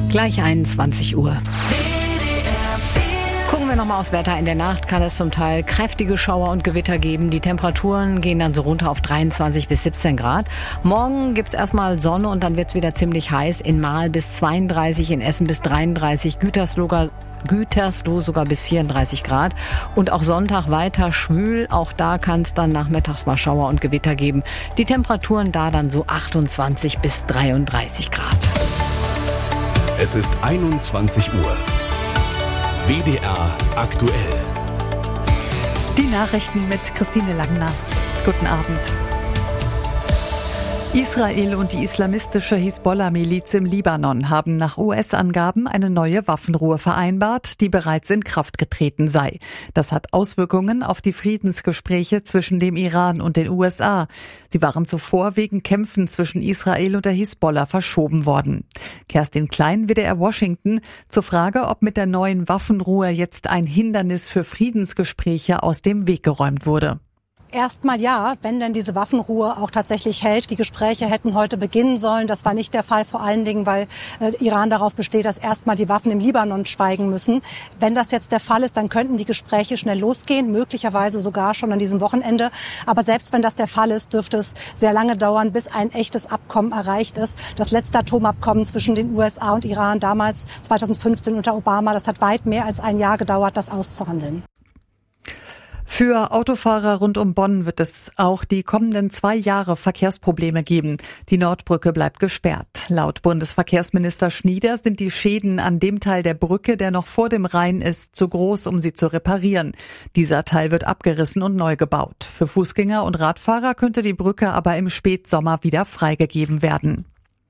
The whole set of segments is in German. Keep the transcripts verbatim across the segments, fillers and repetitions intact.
Gleich einundzwanzig Uhr. Gucken wir nochmal aufs Wetter. In der Nacht kann es zum Teil kräftige Schauer und Gewitter geben. Die Temperaturen gehen dann so runter auf dreiundzwanzig bis siebzehn Grad. Morgen gibt's erstmal Sonne und dann wird's wieder ziemlich heiß. In Marl bis zweiunddreißig, in Essen bis dreiunddreißig, Gütersloh, Gütersloh sogar bis vierunddreißig Grad. Und auch Sonntag weiter schwül. Auch da kann es dann nachmittags mal Schauer und Gewitter geben. Die Temperaturen da dann so achtundzwanzig bis dreiunddreißig Grad. Es ist einundzwanzig Uhr. W D R aktuell. Die Nachrichten mit Christine Langner. Guten Abend. Israel und die islamistische Hisbollah-Miliz im Libanon haben nach U S-Angaben eine neue Waffenruhe vereinbart, die bereits in Kraft getreten sei. Das hat Auswirkungen auf die Friedensgespräche zwischen dem Iran und den U S A. Sie waren zuvor wegen Kämpfen zwischen Israel und der Hisbollah verschoben worden. Kerstin Klein, W D R Washington, zur Frage, ob mit der neuen Waffenruhe jetzt ein Hindernis für Friedensgespräche aus dem Weg geräumt wurde. Erstmal ja, wenn denn diese Waffenruhe auch tatsächlich hält. Die Gespräche hätten heute beginnen sollen. Das war nicht der Fall, vor allen Dingen, weil äh, Iran darauf besteht, dass erstmal die Waffen im Libanon schweigen müssen. Wenn das jetzt der Fall ist, dann könnten die Gespräche schnell losgehen, möglicherweise sogar schon an diesem Wochenende. Aber selbst wenn das der Fall ist, dürfte es sehr lange dauern, bis ein echtes Abkommen erreicht ist. Das letzte Atomabkommen zwischen den U S A und Iran, damals zweitausendfünfzehn unter Obama, das hat weit mehr als ein Jahr gedauert, das auszuhandeln. Für Autofahrer rund um Bonn wird es auch die kommenden zwei Jahre Verkehrsprobleme geben. Die Nordbrücke bleibt gesperrt. Laut Bundesverkehrsminister Schnieder sind die Schäden an dem Teil der Brücke, der noch vor dem Rhein ist, zu groß, um sie zu reparieren. Dieser Teil wird abgerissen und neu gebaut. Für Fußgänger und Radfahrer könnte die Brücke aber im Spätsommer wieder freigegeben werden.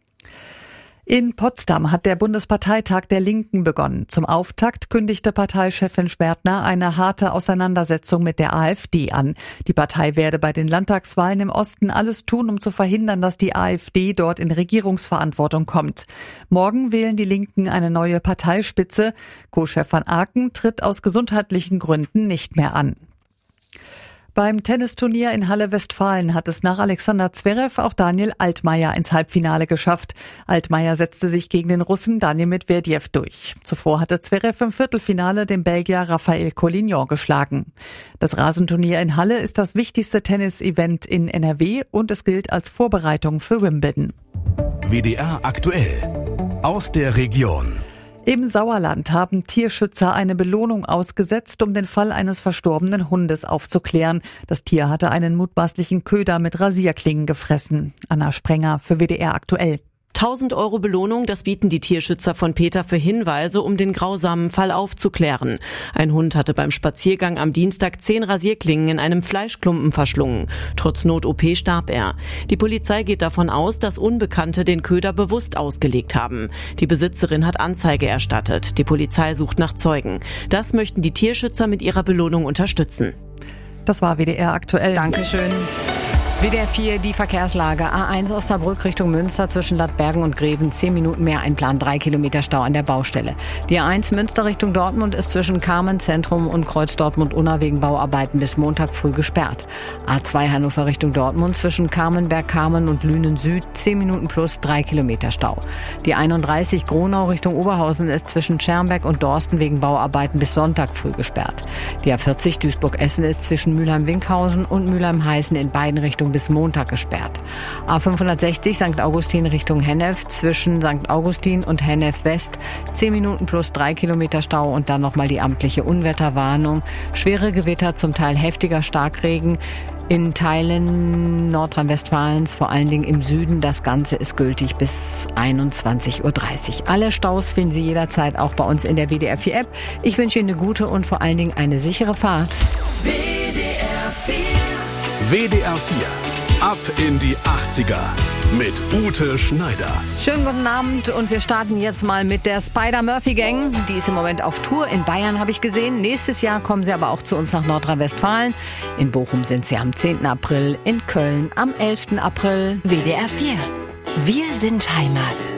In Potsdam hat der Bundesparteitag der Linken begonnen. Zum Auftakt kündigte Parteichefin Schwertner eine harte Auseinandersetzung mit der AfD an. Die Partei werde bei den Landtagswahlen im Osten alles tun, um zu verhindern, dass die AfD dort in Regierungsverantwortung kommt. Morgen wählen die Linken eine neue Parteispitze. Co-Chef van Aken tritt aus gesundheitlichen Gründen nicht mehr an. Beim Tennisturnier in Halle Westfalen hat es nach Alexander Zverev auch Daniel Altmaier ins Halbfinale geschafft. Altmaier setzte sich gegen den Russen Daniil Medvedev durch. Zuvor hatte Zverev im Viertelfinale den Belgier Raphael Collignon geschlagen. Das Rasenturnier in Halle ist das wichtigste Tennis-Event in N R W und es gilt als Vorbereitung für Wimbledon. W D R aktuell. Aus der Region. Im Sauerland haben Tierschützer eine Belohnung ausgesetzt, um den Fall eines verstorbenen Hundes aufzuklären. Das Tier hatte einen mutmaßlichen Köder mit Rasierklingen gefressen. Anna Sprenger für W D R aktuell. tausend Euro Belohnung, das bieten die Tierschützer von Peter für Hinweise, um den grausamen Fall aufzuklären. Ein Hund hatte beim Spaziergang am Dienstag zehn Rasierklingen in einem Fleischklumpen verschlungen. Trotz Not-O P starb er. Die Polizei geht davon aus, dass Unbekannte den Köder bewusst ausgelegt haben. Die Besitzerin hat Anzeige erstattet. Die Polizei sucht nach Zeugen. Das möchten die Tierschützer mit ihrer Belohnung unterstützen. Das war W D R aktuell. Dankeschön. W D R vier, die Verkehrslage. A eins Osnabrück Richtung Münster zwischen Ladbergen und Greven. Zehn Minuten mehr einplan, drei Kilometer Stau an der Baustelle. Die A eins Münster Richtung Dortmund ist zwischen Carmen Zentrum und Kreuz Dortmund-Unna wegen Bauarbeiten bis Montag früh gesperrt. A zwei Hannover Richtung Dortmund zwischen Carmenberg-Carmen und Lünen Süd. Zehn Minuten plus, drei Kilometer Stau. Die einunddreißig Gronau Richtung Oberhausen ist zwischen Schermbeck und Dorsten wegen Bauarbeiten bis Sonntag früh gesperrt. Die A vierzig Duisburg-Essen ist zwischen Mülheim-Winkhausen und Mülheim-Heißen in beiden Richtungen bis Montag gesperrt. A fünfhundertsechzig Sankt Augustin Richtung Hennef zwischen Sankt Augustin und Hennef West. zehn Minuten plus drei Kilometer Stau und dann nochmal die amtliche Unwetterwarnung. Schwere Gewitter, zum Teil heftiger Starkregen. In Teilen Nordrhein-Westfalens, vor allen Dingen im Süden. Das Ganze ist gültig bis einundzwanzig Uhr dreißig. Alle Staus finden Sie jederzeit auch bei uns in der W D R vier App. Ich wünsche Ihnen eine gute und vor allen Dingen eine sichere Fahrt. W D R vier. W D R vier. Ab in die achtziger mit Ute Schneider. Schönen guten Abend und wir starten jetzt mal mit der Spider-Murphy-Gang. Die ist im Moment auf Tour. In Bayern habe ich gesehen. Nächstes Jahr kommen sie aber auch zu uns nach Nordrhein-Westfalen. In Bochum sind sie am zehnten April, in Köln am elften April. W D R vier. Wir sind Heimat.